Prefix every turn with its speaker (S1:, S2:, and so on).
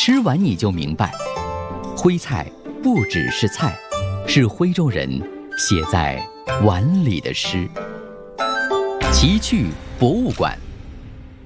S1: 吃完你就明白，徽菜不只是菜，是徽州人写在碗里的诗。奇趣博物馆。